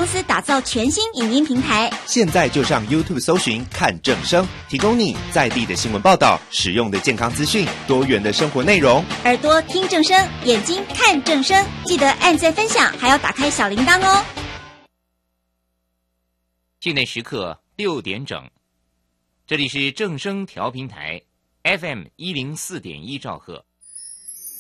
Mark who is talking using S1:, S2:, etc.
S1: 公司打造全新影音平台。
S2: 现在就上 YouTube 搜寻看正声，提供你在地的新闻报道、实用的健康资讯、多元的生活内容。
S1: 耳朵听正声，眼睛看正声，记得按赞分享，还要打开小铃铛哦。
S3: 现在时刻6点整，这里是正声调频台 FM104.1兆赫。